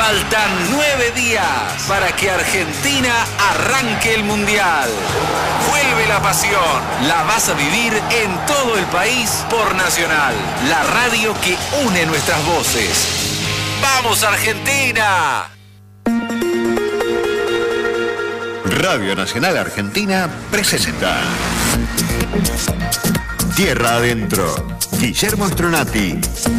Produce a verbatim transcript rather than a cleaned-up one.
Faltan nueve días para que Argentina arranque el Mundial. Vuelve la pasión. La vas a vivir en todo el país por Nacional, la radio que une nuestras voces. ¡Vamos, Argentina! Radio Nacional Argentina presenta Tierra Adentro. Guillermo Stronati.